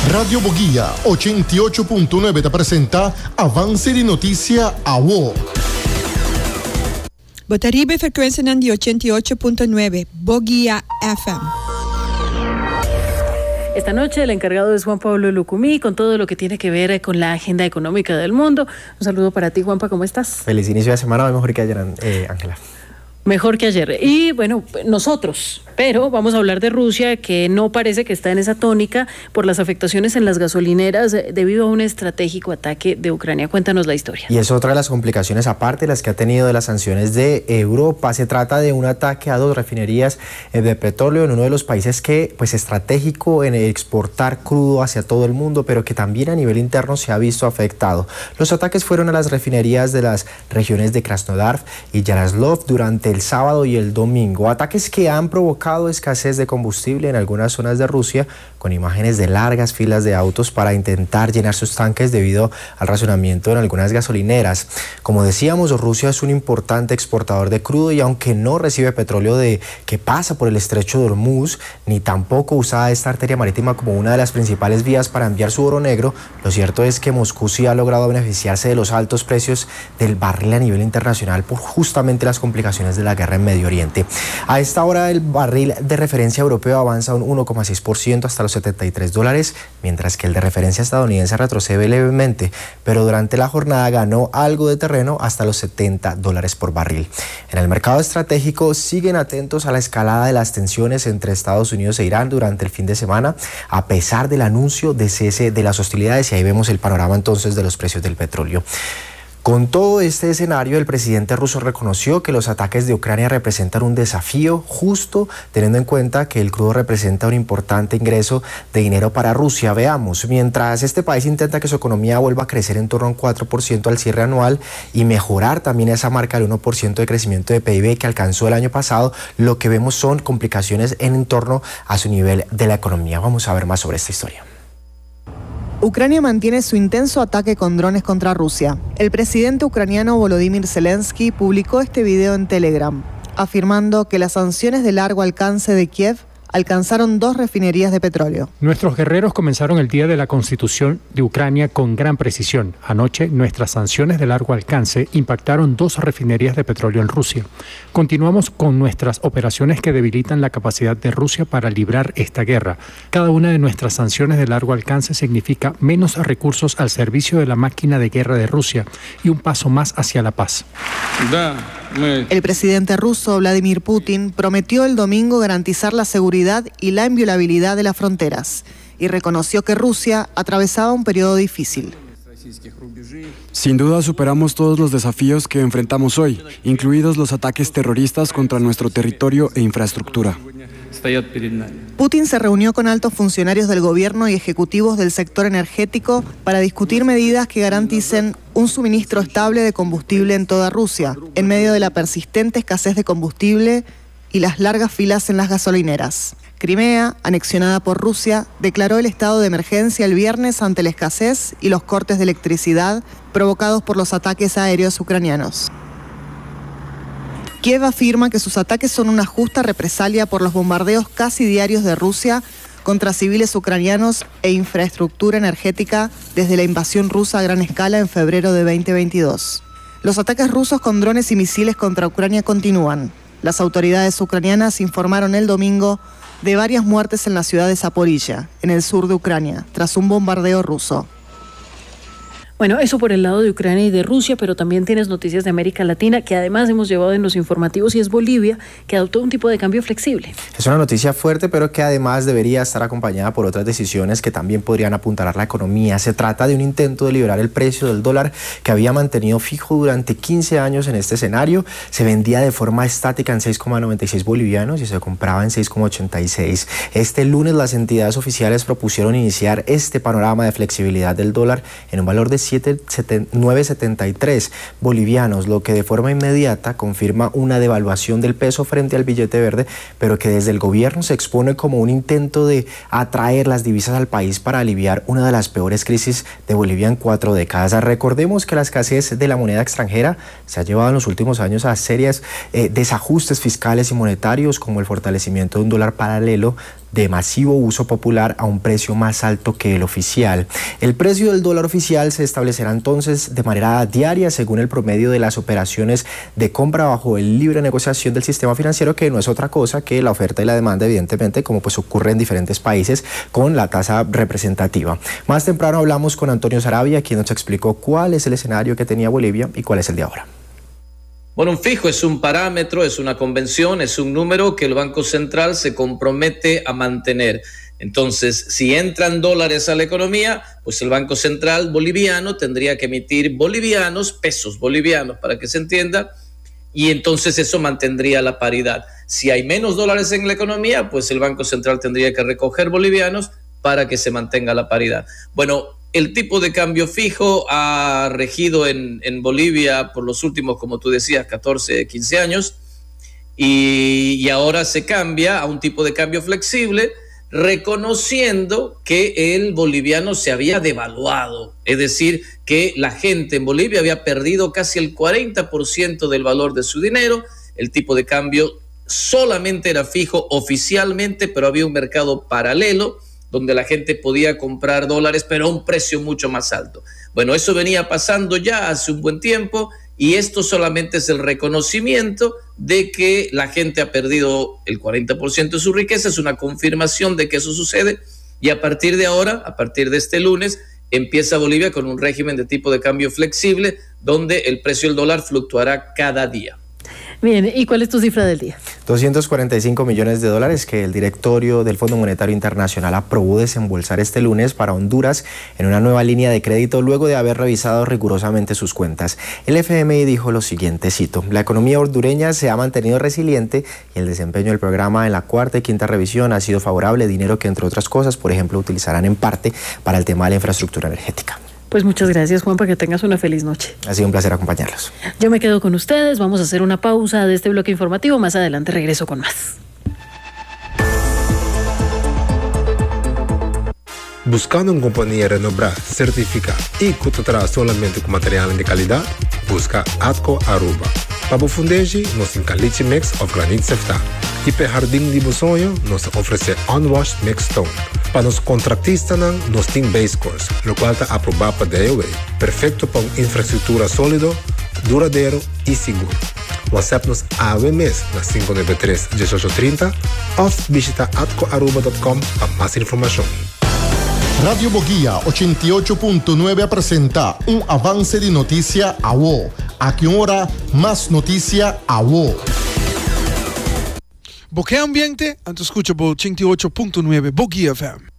Radio Boguía 88.9 te presenta Avance de Noticia AWO. Botaribe frecuencia di 88.9 Boguía FM. Esta noche el encargado es Juan Pablo Lucumí con todo lo que tiene que ver con la agenda económica del mundo. Un saludo para ti, Juanpa, ¿cómo estás? Feliz inicio de semana, hoy mejor que ayer, Ángela. Mejor que ayer. Y bueno, nosotros, pero vamos a hablar de Rusia, que no parece que está en esa tónica por las afectaciones en las gasolineras debido a un estratégico ataque de Ucrania. Cuéntanos la historia. Y es otra de las complicaciones aparte de las que ha tenido de las sanciones de Europa. Se trata de un ataque a 2 refinerías de petróleo en uno de los países que, pues, estratégico en exportar crudo hacia todo el mundo, pero que también a nivel interno se ha visto afectado. Los ataques fueron a las refinerías de las regiones de Krasnodar y Yaroslav durante el sábado y el domingo, ataques que han provocado escasez de combustible en algunas zonas de Rusia, con imágenes de largas filas de autos para intentar llenar sus tanques debido al racionamiento en algunas gasolineras. Como decíamos, Rusia es un importante exportador de crudo y aunque no recibe petróleo que pasa por el estrecho de Hormuz, ni tampoco usa esta arteria marítima como una de las principales vías para enviar su oro negro, lo cierto es que Moscú sí ha logrado beneficiarse de los altos precios del barril a nivel internacional por justamente las complicaciones de la guerra en Medio Oriente. A esta hora el barril de referencia europeo avanza un 1,6% hasta los $73, mientras que el de referencia estadounidense retrocede levemente, pero durante la jornada ganó algo de terreno hasta los $70 por barril. En el mercado estratégico siguen atentos a la escalada de las tensiones entre Estados Unidos e Irán durante el fin de semana, a pesar del anuncio de cese de las hostilidades, y ahí vemos el panorama entonces de los precios del petróleo. Con todo este escenario, el presidente ruso reconoció que los ataques de Ucrania representan un desafío, justo teniendo en cuenta que el crudo representa un importante ingreso de dinero para Rusia. Veamos, mientras este país intenta que su economía vuelva a crecer en torno a un 4% al cierre anual y mejorar también esa marca del 1% de crecimiento de PIB que alcanzó el año pasado, lo que vemos son complicaciones en torno a su nivel de la economía. Vamos a ver más sobre esta historia. Ucrania mantiene su intenso ataque con drones contra Rusia. El presidente ucraniano Volodymyr Zelensky publicó este video en Telegram, afirmando que las sanciones de largo alcance de Kiev alcanzaron 2 refinerías de petróleo. Nuestros guerreros comenzaron el día de la Constitución de Ucrania con gran precisión. Anoche, nuestras sanciones de largo alcance impactaron 2 refinerías de petróleo en Rusia. Continuamos con nuestras operaciones que debilitan la capacidad de Rusia para librar esta guerra. Cada una de nuestras sanciones de largo alcance significa menos recursos al servicio de la máquina de guerra de Rusia y un paso más hacia la paz. El presidente ruso Vladimir Putin prometió el domingo garantizar la seguridad y la inviolabilidad de las fronteras y reconoció que Rusia atravesaba un periodo difícil. Sin duda superamos todos los desafíos que enfrentamos hoy, incluidos los ataques terroristas contra nuestro territorio e infraestructura. Putin se reunió con altos funcionarios del gobierno y ejecutivos del sector energético para discutir medidas que garanticen un suministro estable de combustible en toda Rusia, en medio de la persistente escasez de combustible y las largas filas en las gasolineras. Crimea, anexionada por Rusia, declaró el estado de emergencia el viernes ante la escasez y los cortes de electricidad provocados por los ataques aéreos ucranianos. Kiev afirma que sus ataques son una justa represalia por los bombardeos casi diarios de Rusia contra civiles ucranianos e infraestructura energética desde la invasión rusa a gran escala en febrero de 2022. Los ataques rusos con drones y misiles contra Ucrania continúan. Las autoridades ucranianas informaron el domingo de varias muertes en la ciudad de Zaporilla, en el sur de Ucrania, tras un bombardeo ruso. Bueno, eso por el lado de Ucrania y de Rusia, pero también tienes noticias de América Latina, que además hemos llevado en los informativos, y es Bolivia, que adoptó un tipo de cambio flexible. Es una noticia fuerte, pero que además debería estar acompañada por otras decisiones que también podrían apuntalar la economía. Se trata de un intento de liberar el precio del dólar, que había mantenido fijo durante 15 años en este escenario. Se vendía de forma estática en 6,96 bolivianos y se compraba en 6,86. Este lunes las entidades oficiales propusieron iniciar este panorama de flexibilidad del dólar en un valor de 9,73 bolivianos, lo que de forma inmediata confirma una devaluación del peso frente al billete verde, pero que desde el gobierno se expone como un intento de atraer las divisas al país para aliviar una de las peores crisis de Bolivia en 4 décadas. Recordemos que la escasez de la moneda extranjera se ha llevado en los últimos años a serios desajustes fiscales y monetarios, como el fortalecimiento de un dólar paralelo de masivo uso popular a un precio más alto que el oficial. El precio del dólar oficial se establecerá entonces de manera diaria según el promedio de las operaciones de compra bajo el libre negociación del sistema financiero, que no es otra cosa que la oferta y la demanda, evidentemente, como pues ocurre en diferentes países con la tasa representativa. Más temprano hablamos con Antonio Saravia, quien nos explicó cuál es el escenario que tenía Bolivia y cuál es el de ahora. Bueno, un fijo es un parámetro, es una convención, es un número que el Banco Central se compromete a mantener. Entonces, si entran dólares a la economía, pues el Banco Central boliviano tendría que emitir pesos bolivianos, para que se entienda, y entonces eso mantendría la paridad. Si hay menos dólares en la economía, pues el Banco Central tendría que recoger bolivianos para que se mantenga la paridad. Bueno, el tipo de cambio fijo ha regido en Bolivia por los últimos, como tú decías, 14, 15 años, y ahora se cambia a un tipo de cambio flexible, reconociendo que el boliviano se había devaluado, es decir, que la gente en Bolivia había perdido casi el 40% del valor de su dinero. El tipo de cambio solamente era fijo oficialmente, pero había un mercado paralelo donde la gente podía comprar dólares, pero a un precio mucho más alto. Bueno, eso venía pasando ya hace un buen tiempo, y esto solamente es el reconocimiento de que la gente ha perdido el 40% de su riqueza, es una confirmación de que eso sucede, y a partir de ahora, a partir de este lunes, empieza Bolivia con un régimen de tipo de cambio flexible, donde el precio del dólar fluctuará cada día. Bien, ¿y cuál es tu cifra del día? 245 millones de dólares que el directorio del Fondo Monetario Internacional aprobó desembolsar este lunes para Honduras en una nueva línea de crédito luego de haber revisado rigurosamente sus cuentas. El FMI dijo lo siguiente, cito: la economía hondureña se ha mantenido resiliente y el desempeño del programa en la cuarta y quinta revisión ha sido favorable, dinero que entre otras cosas, por ejemplo, utilizarán en parte para el tema de la infraestructura energética. Pues muchas gracias, Juan, para que tengas una feliz noche. Ha sido un placer acompañarlos. Yo me quedo con ustedes, vamos a hacer una pausa de este bloque informativo, más adelante regreso con más. Buscando una compañía renombrada, certificada y que te trae solamente con material de calidad, busca Atco Aruba. Para o fundejo, nos caliche mix of granite sefta. E para jardim de sonho, nos oferece unwashed mixed stone. Para os contratistas, nos tem base course, o qual está aprovado para DOA. Perfeito para uma infraestrutura sólida, duradouro e seguro. WhatsApp-nos AWMES na 593-1830 ou visita atcoaruba.com para mais informação. Radio Boguía 88.9 presenta un avance de noticia a vos. A qué hora más noticia a vos. Boquea Ambiente, antes escucha por 88.9 Boguía FM.